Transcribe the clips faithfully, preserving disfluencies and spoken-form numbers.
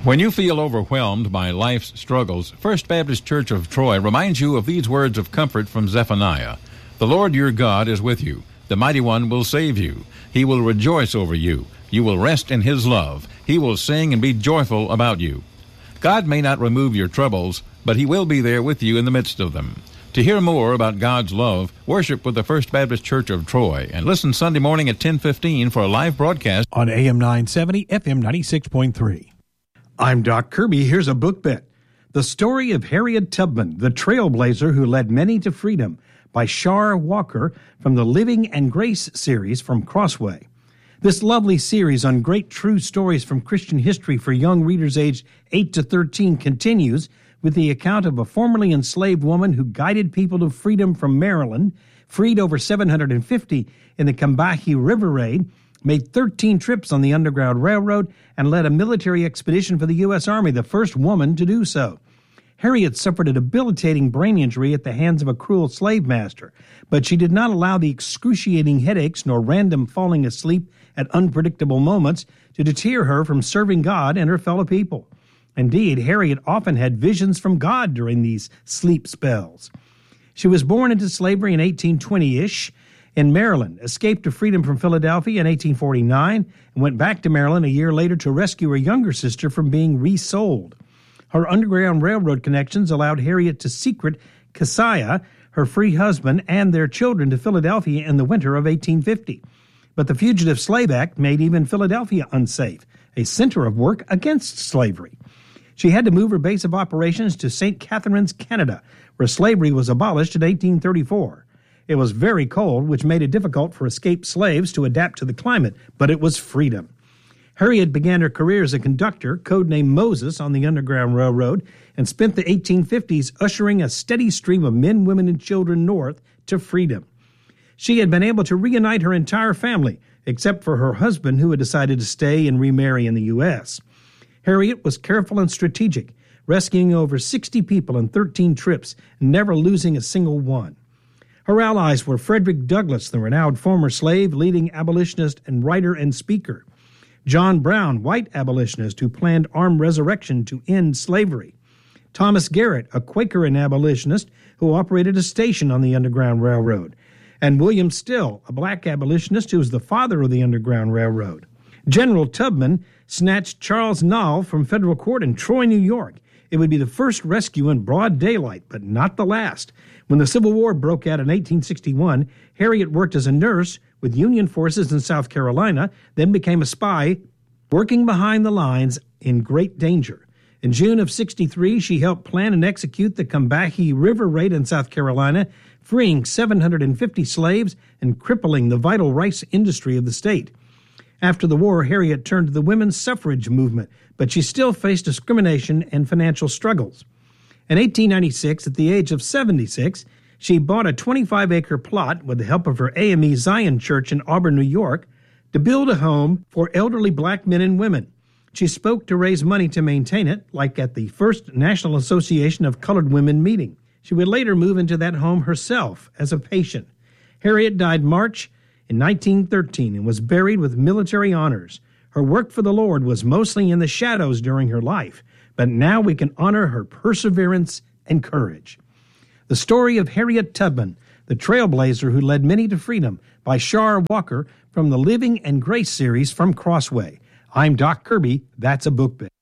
When you feel overwhelmed by life's struggles, First Baptist Church of Troy reminds you of these words of comfort from Zephaniah. The Lord your God is with you. The Mighty One will save you. He will rejoice over you. You will rest in His love. He will sing and be joyful about you. God may not remove your troubles, but He will be there with you in the midst of them. To hear more about God's love, worship with the First Baptist Church of Troy and listen Sunday morning at ten fifteen for a live broadcast on A M nine seventy, F M ninety-six point three. I'm Doc Kirby. Here's a book bit. The Story of Harriet Tubman, the Trailblazer Who Led Many to Freedom, by Shar Walker from the Living and Grace series from Crossway. This lovely series on great true stories from Christian history for young readers aged eight to thirteen continues with the account of a formerly enslaved woman who guided people to freedom from Maryland, freed over seven hundred fifty in the Combahee River Raid, made thirteen trips on the Underground Railroad, and led a military expedition for the U S Army, the first woman to do so. Harriet suffered a debilitating brain injury at the hands of a cruel slave master, but she did not allow the excruciating headaches nor random falling asleep at unpredictable moments to deter her from serving God and her fellow people. Indeed, Harriet often had visions from God during these sleep spells. She was born into slavery in eighteen twenty-ish in Maryland, escaped to freedom from Philadelphia in eighteen forty-nine, and went back to Maryland a year later to rescue her younger sister from being resold. Her Underground Railroad connections allowed Harriet to secret Keziah, her free husband, and their children to Philadelphia in the winter of eighteen fifty. But the Fugitive Slave Act made even Philadelphia unsafe, a center of work against slavery. She had to move her base of operations to Saint Catharines, Canada, where slavery was abolished in eighteen thirty-four. It was very cold, which made it difficult for escaped slaves to adapt to the climate, but it was freedom. Harriet began her career as a conductor, codenamed Moses, on the Underground Railroad, and spent the eighteen fifties ushering a steady stream of men, women, and children north to freedom. She had been able to reunite her entire family, except for her husband, who had decided to stay and remarry in the U S Harriet was careful and strategic, rescuing over sixty people in thirteen trips, never losing a single one. Her allies were Frederick Douglass, the renowned former slave, leading abolitionist and writer and speaker; John Brown, white abolitionist who planned armed resurrection to end slavery; Thomas Garrett, a Quaker and abolitionist who operated a station on the Underground Railroad; and William Still, a black abolitionist who was the father of the Underground Railroad. General Tubman snatched Charles Nall from federal court in Troy, New York. It would be the first rescue in broad daylight, but not the last. When the Civil War broke out in eighteen sixty-one, Harriet worked as a nurse with Union forces in South Carolina, then became a spy, working behind the lines in great danger. In June of sixty-three, she helped plan and execute the Combahee River Raid in South Carolina, freeing seven hundred fifty slaves and crippling the vital rice industry of the state. After the war, Harriet turned to the women's suffrage movement, but she still faced discrimination and financial struggles. In eighteen ninety-six, at the age of seventy-six, she bought a twenty-five acre plot with the help of her A M E Zion Church in Auburn, New York, to build a home for elderly black men and women. She spoke to raise money to maintain it, like at the first National Association of Colored Women meeting. She would later move into that home herself as a patient. Harriet died March in nineteen thirteen and was buried with military honors. Her work for the Lord was mostly in the shadows during her life, but now we can honor her perseverance and courage. The Story of Harriet Tubman, the Trailblazer Who Led Many to Freedom, by Shar Walker from the Living and Grace series from Crossway. I'm Doc Kirby. That's a book bit.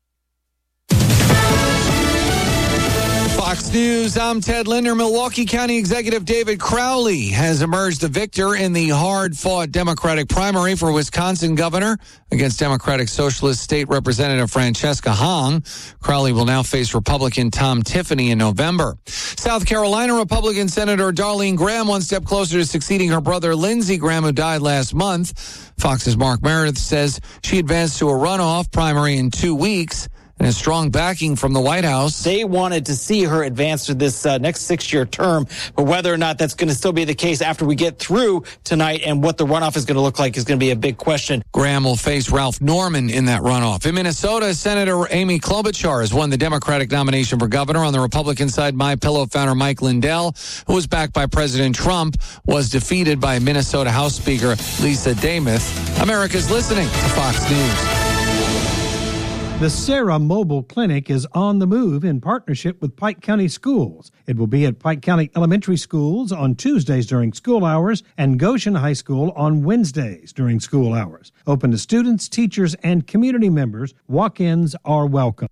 Fox News, I'm Ted Linder. Milwaukee County Executive David Crowley has emerged the victor in the hard-fought Democratic primary for Wisconsin governor against Democratic Socialist State Representative Francesca Hong. Crowley will now face Republican Tom Tiffany in November. South Carolina Republican Senator Darlene Graham one step closer to succeeding her brother Lindsey Graham, who died last month. Fox's Mark Meredith says she advanced to a runoff primary in two weeks. And a strong backing from the White House. They wanted to see her advance to this uh, next six-year term, but whether or not that's going to still be the case after we get through tonight and what the runoff is going to look like is going to be a big question. Graham will face Ralph Norman in that runoff. In Minnesota, Senator Amy Klobuchar has won the Democratic nomination for governor. On the Republican side, MyPillow founder Mike Lindell, who was backed by President Trump, was defeated by Minnesota House Speaker Lisa Demuth. America's listening to Fox News. The Sarah Mobile Clinic is on the move in partnership with Pike County Schools. It will be at Pike County Elementary Schools on Tuesdays during school hours and Goshen High School on Wednesdays during school hours. Open to students, teachers, and community members. Walk-ins are welcome.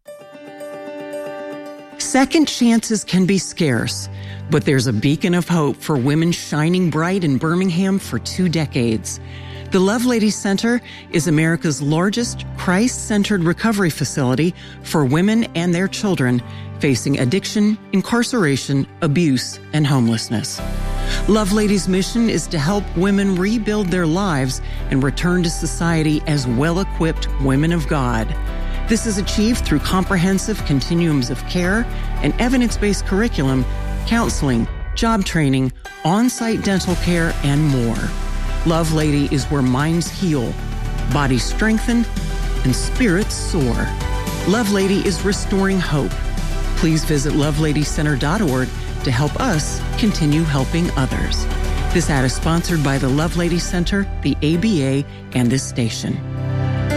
Second chances can be scarce, but there's a beacon of hope for women shining bright in Birmingham for two decades. The Lovelady Center is America's largest Christ-centered recovery facility for women and their children facing addiction, incarceration, abuse, and homelessness. Lovelady's mission is to help women rebuild their lives and return to society as well-equipped women of God. This is achieved through comprehensive continuums of care and evidence-based curriculum, counseling, job training, on-site dental care, and more. Lovelady is where minds heal, bodies strengthen, and spirits soar. Lovelady is restoring hope. Please visit lovelady center dot org to help us continue helping others. This ad is sponsored by the Lovelady Center, the A B A, and this station.